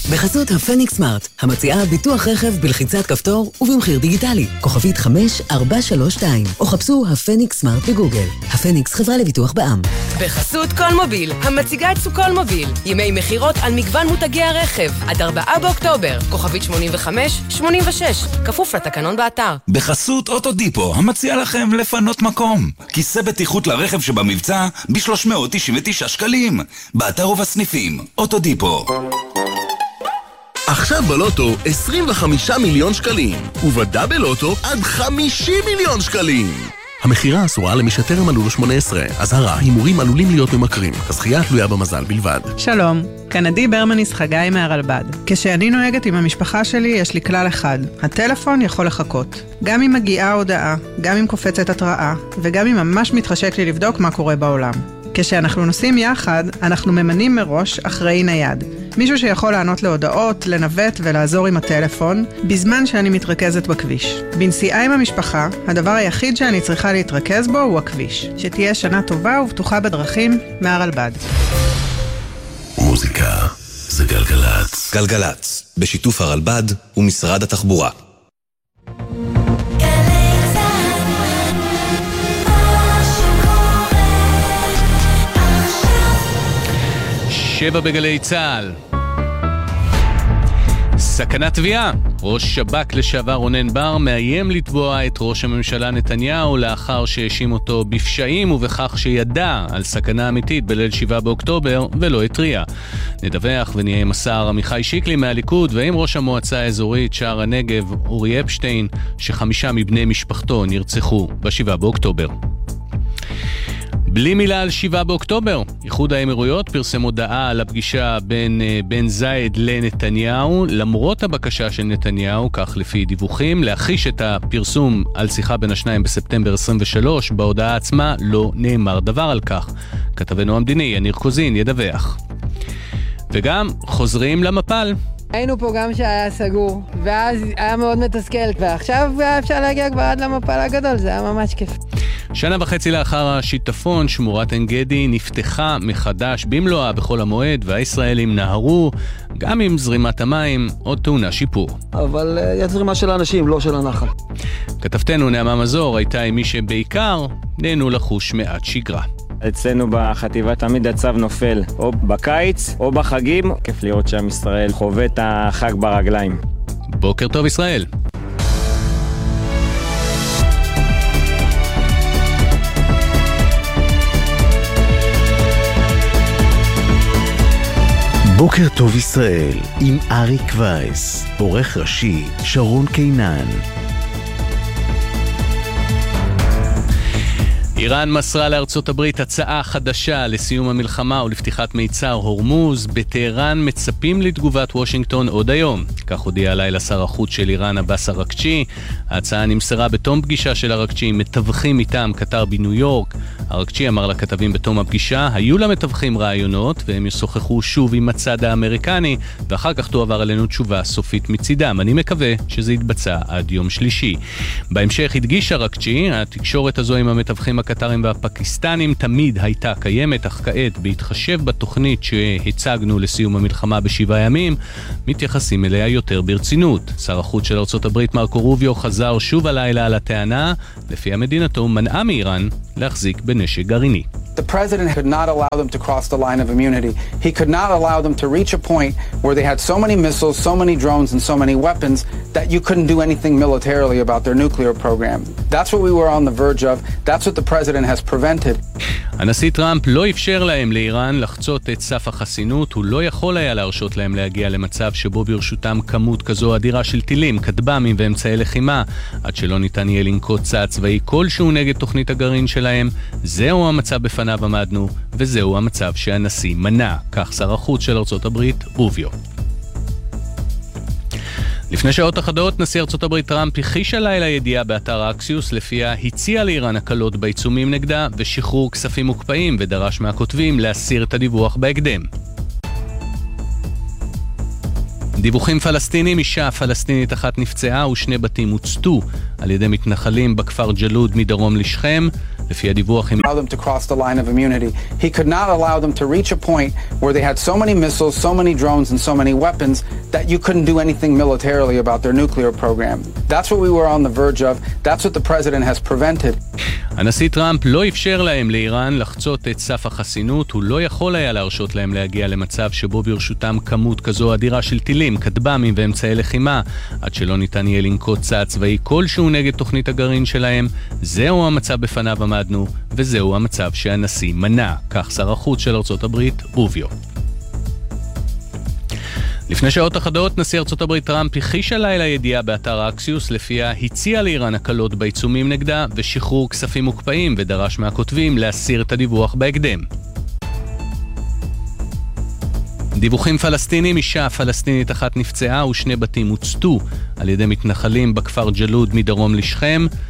בחסות הפניקס סמארט, המציעה ביטוח רכב בלחיצת כפתור ובמחיר דיגיטלי. כוכבית 5432, או חפשו הפניקס סמארט בגוגל. הפניקס חברה לביטוח בע"מ. בחסות כל מוביל, המציגה את סוכול מוביל. ימי מחירות על מגוון מותגי הרכב. עד 4 באוקטובר. כוכבית 8586, כפוף לתקנון באתר. בחסות אוטודיפו, המציע לכם לפנות מקום. כיסא בטיחות לרכב שבמבצע ב-399 שקלים. באתר ובסניפים. אוטודיפו. עכשיו בלוטו 25 מיליון שקלים, ובדאבל לוטו עד 50 מיליון שקלים. המחירה אסורה למי שטרם מלאו לו 18. אזהרה, הימורים עלולים להיות ממכרים. הזכייה תלויה במזל בלבד. שלום, כאן עדי ברמניס חגי מהרלב"ד. כשאני נוהגת עם המשפחה שלי יש לי כלל אחד. הטלפון יכול לחכות. גם אם מגיעה הודעה, גם אם קופצת התראה, וגם אם ממש מתחשק לי לבדוק מה קורה בעולם. כשאנחנו נוסעים יחד, אנחנו ממנים מראש אחראי נייד. מישהו שיכול לענות להודעות, לנווט ולעזור עם הטלפון, בזמן שאני מתרכזת בכביש. בנסיעה עם המשפחה, הדבר היחיד שאני צריכה להתרכז בו הוא הכביש. שתהיה שנה טובה ובטוחה בדרכים, מהרלב"ד. מוזיקה זה גלגלץ. גלגלץ, בשיתוף הרלב"ד ומשרד התחבורה. שבע בגלי צהל. סכנת תביעה. ראש שב"כ לשעבר רונן בר מאיים לתבוע את ראש הממשלה נתניהו לאחר שהאשים אותו בפשעים ובכך שידע על סכנה אמיתית בליל 7 באוקטובר ולא התריע. נדווח ונהיה עם השר עמיחי שיקלי מהליכוד ועם ראש המועצה האזורית שער הנגב אורי אפשטיין ש5 מבני משפחתו נרצחו ב7 באוקטובר. בלי מילה על 7 באוקטובר, איחוד האמירויות פרסם הודעה על הפגישה בין בן זייד לנתניהו, למרות הבקשה של נתניהו, כך לפי דיווחים, להחיש את הפרסום על שיחה בין השניים בספטמבר 23, בהודעה עצמה לא נאמר דבר על כך. כתבנו המדיני, יניר קוזין, ידווח. וגם חוזרים למפל. היינו פה גם שהיה סגור, ואז היה מאוד מתסכל, ועכשיו אפשר להגיע כבר עד למפל הגדול, זה היה ממש כיף. 1.5 שנה לאחר השיטפון, שמורת עין גדי נפתחה מחדש במלואה בחול המועד, והישראלים נהרו, גם עם זרימת המים, עוד טעונה שיפור. אבל יש זרימה של האנשים, לא של הנחל. כתבתנו נעמה מזור הייתה עם מי שבעיקר נהנו לחוש מעט שגרה. אצלנו בחטיבה תמיד הצו נופל, או בקיץ או בחגים. כיף לראות שעם ישראל חווה את החג ברגליים. בוקר טוב ישראל. בוקר טוב ישראל עם אריק וייס, עורך ראשי שרון קינן. איראן מסרה לארצות הברית הצעה חדשה לסיום המלחמה ולפתיחת מיצר הורמוז. בטהרן מצפים לתגובת וושינגטון עוד היום. כך הודיע הלילה שר החוץ של איראן עבאס אראקצ'י. ההצעה נמסרה בתום פגישה של אראקצ'י עם מתווכים מטעם קטר בניו יורק. אראקצ'י אמר לכתבים בתום הפגישה, היו למתווכים רעיונות והם ישוחחו שוב עם הצד האמריקני ואחר כך תועבר עלינו תשובה סופית מצידם. אני מקווה שזה יתבצע עד יום שלישי. בהמשך הדגיש אראקצ'י, התקשורת הזו עם המתווכים הקטרים והפקיסטנים תמיד הייתה קיימת, אך כעת בהתחשב בתוכנית שהצגנו לסיום המלחמה ב7 ימים, מתייחסים אליה יותר ברצינות. שר החוץ של ארצות הברית מרקו רוביו חזר שוב הלילה על הטענה, לפי המדינתו מנעה מאיראן להחזיק בנשק גרעיני. The president could not allow them to cross the line of immunity. He could not allow them to reach a point where they had so many missiles, so many drones, and so many weapons that you couldn't do anything militarily about their nuclear program. That's what we were on the verge of. That's what the president has prevented. הנשיא טראמפ לא אפשר להם לאיראן לחצות את סף החסינות. הוא לא יכול היה להרשות להם להגיע למצב שבו ברשותם כמות כזו אדירה של טילים, כטב"מים ואמצעי לחימה, עד שלא ניתן יהיה לנקוט צעד צבאי כלשהו נגד תוכנית הגרעין שלהם. זהו המצב בפניו עמדנו, וזהו המצב שהנשיא מנע, כך שר החוץ של ארצות הברית רוביו. לפני שעות אחדות, נשיא ארצות הברית טראמפ הכחיש הלילה ידיעה באתר אקסיוס, לפיה הציע לאיראן הקלות בעיצומים נגדה ושחרור כספים מוקפאים, ודרש מהכותבים להסיר את הדיווח בהקדם. דיווחים פלסטינים, אישה פלסטינית אחת נפצעה ושני בתים הוצתו על ידי מתנחלים בכפר ג'לוד מדרום לשכם. לפי הדיווח הם... allow them to cross the line of immunity. He could not allow them to reach a point where they had so many missiles, so many drones, and so many weapons that you couldn't do anything militarily about their nuclear program. That's what we were on the verge of. That's what the president has prevented. הנשיא טראמפ לא אפשר להם לאיראן לחצות את סף החסינות. הוא לא יכול היה להרשות להם להגיע למצב שבו ברשותם כמות כזו אדירה של טילים, כטב"מים ואמצעי לחימה, עד שלא ניתן יהיה לנקוט צעד צבאי כלשהו נגד תוכנית הגרעין שלהם. זהו המצב בפניו עמדנו, וזהו המצב שהנשיא מנע, כך שר החוץ של ארצות הברית, רוביו. לפני שעות אחדות, נשיא ארצות הברית טראמפ הכחיש הלילה ידיעה באתר אקסיוס, לפיה הציע לאיראן הקלות בעיצומים נגדה ושחרור כספים מוקפאים, ודרש מהכותבים להסיר את הדיווח בהקדם. דיווחים פלסטינים, אישה פלסטינית אחת נפצעה ושני בתים הוצתו על ידי מתנחלים בכפר ג'לוד מדרום לשכם.